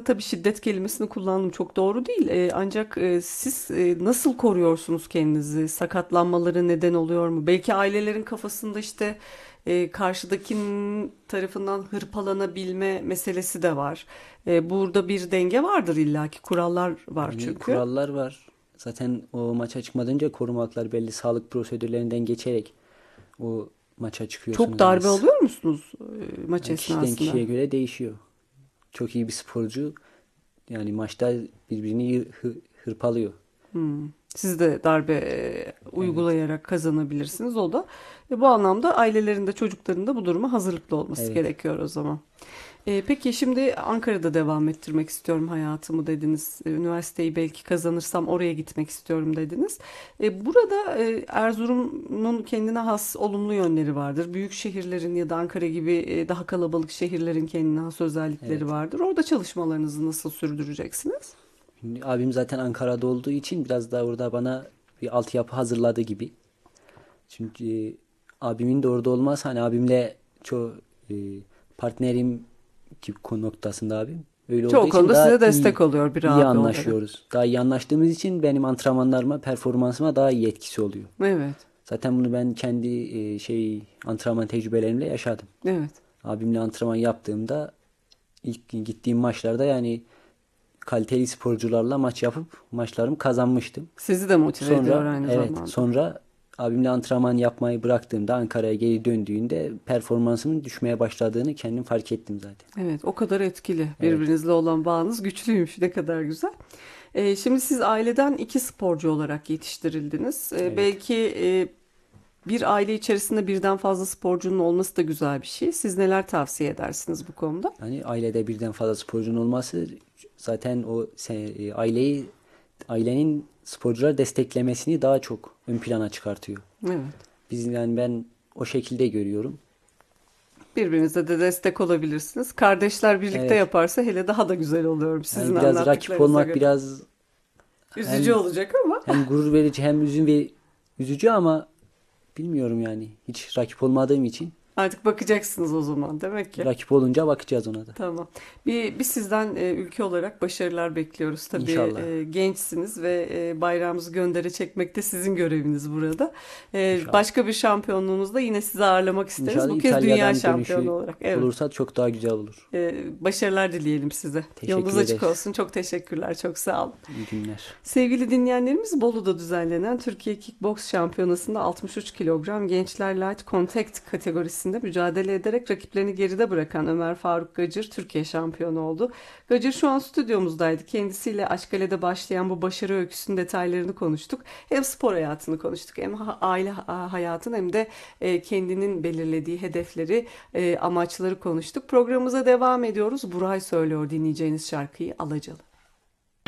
tabii şiddet kelimesini kullandım, çok doğru değil. Ancak siz nasıl koruyorsunuz kendinizi? Sakatlanmaları neden oluyor mu? Belki ailelerin kafasında işte karşıdakinin tarafından hırpalanabilme meselesi de var. Burada bir denge vardır, illaki kurallar var Yani çünkü. kurallar var. Zaten o maça çıkmadan önce korumaklar belli sağlık prosedürlerinden geçerek o maça Çok çıkıyorsunuz. Yani darbe alıyor musunuz maç yani kişiden esnasında? kişiye göre değişiyor. Çok iyi bir sporcu yani maçta birbirini hırpalıyor. Siz de darbe Evet. uygulayarak kazanabilirsiniz. O da bu anlamda ailelerin de çocukların da bu duruma hazırlıklı olması Evet. gerekiyor o zaman. Peki şimdi Ankara'da devam ettirmek istiyorum hayatımı dediniz. Üniversiteyi belki kazanırsam oraya gitmek istiyorum dediniz. Burada Erzurum'un kendine has olumlu yönleri vardır. Büyük şehirlerin ya da Ankara gibi daha kalabalık şehirlerin kendine has özellikleri Evet. vardır. Orada çalışmalarınızı nasıl sürdüreceksiniz? Şimdi abim zaten Ankara'da olduğu için biraz daha orada bana bir altyapı hazırladı gibi. Çünkü abimin de orada olmaz. Hani abimle çok e, partnerim ki konu noktasında abim. Öyle olduğu Çoğu için konuda daha size destek oluyor bir iyi abi olarak. anlaşıyoruz. Daha iyi anlaştığımız için benim antrenmanlarıma, performansıma daha iyi etkisi oluyor. Evet, Zaten bunu ben kendi antrenman tecrübelerimle yaşadım. evet. Abimle antrenman yaptığımda ilk gittiğim maçlarda yani kaliteli sporcularla maç yapıp maçlarımı kazanmıştım. Sizi de motive ediyor Sonra aynı evet zamanda. sonra abimle antrenman yapmayı bıraktığımda Ankara'ya geri döndüğünde performansımın düşmeye başladığını kendim fark ettim zaten. Evet, o kadar etkili. Evet. Birbirinizle olan bağınız güçlüymüş. Ne kadar güzel. Şimdi siz aileden iki sporcu olarak yetiştirildiniz. Evet. Belki bir aile içerisinde birden fazla sporcunun olması da güzel bir şey. Siz neler tavsiye edersiniz bu konuda? Yani ailede birden fazla sporcunun olması zaten ailenin sporcuları desteklemesini daha çok ön plana çıkartıyor. Evet. Ben o şekilde görüyorum. Birbirinize de destek olabilirsiniz. Kardeşler birlikte Evet. yaparsa hele daha da güzel oluyor sizin Yani biraz rakip anlattıklarınıza olmak göre. biraz Üzücü hem olacak ama. gurur verici hem üzücü ama bilmiyorum yani. Hiç rakip olmadığım için Artık bakacaksınız o zaman demek ki. rakip olunca bakacağız ona da. Tamam. Bir sizden ülke olarak başarılar bekliyoruz. Tabii İnşallah. gençsiniz ve bayrağımızı göndere çekmek de sizin göreviniz burada. İnşallah. Başka bir şampiyonluğumuzda yine sizi ağırlamak isteriz. İnşallah Bu kez dünya İtalya'dan şampiyonu dönüşü olarak. Evet. olursa çok daha güzel olur. Başarılar dileyelim size. Yolunuz Teşekkür açık ederiz. olsun. Çok teşekkürler. Çok sağ olun. İyi günler. Sevgili dinleyenlerimiz, Bolu'da düzenlenen Türkiye Kickboks Şampiyonası'nda 63 kilogram gençler light contact kategorisinde mücadele ederek rakiplerini geride bırakan Ömer Faruk Gacır Türkiye şampiyonu oldu. Gacır şu an stüdyomuzdaydı. Kendisiyle Aşkale'de başlayan bu başarı öyküsünün detaylarını konuştuk. Hem spor hayatını konuştuk, hem aile hayatını, hem de kendinin belirlediği hedefleri, amaçları konuştuk. Programımıza devam ediyoruz. Buray söylüyor dinleyeceğiniz şarkıyı, Alacalı.